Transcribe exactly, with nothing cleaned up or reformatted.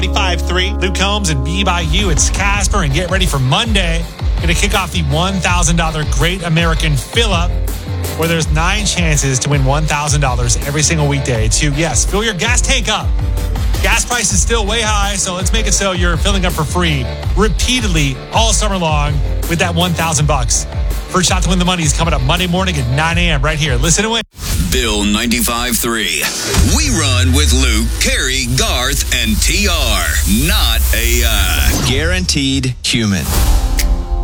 five three. Luke Combs and Be By You. It's Casper, and get ready for Monday. Going to kick off the one thousand dollars Great American Fill-Up, where there's nine chances to win one thousand dollars every single weekday to, yes, fill your gas tank up. Gas price is still way high, so let's make it so you're filling up for free repeatedly all summer long with that one thousand bucks. First shot to win the money is coming up Monday morning at nine a.m. right here. Listen and win. Bill ninety-five three. We run with Luke, Carrie, Garth, and T R. Not A I. Guaranteed human.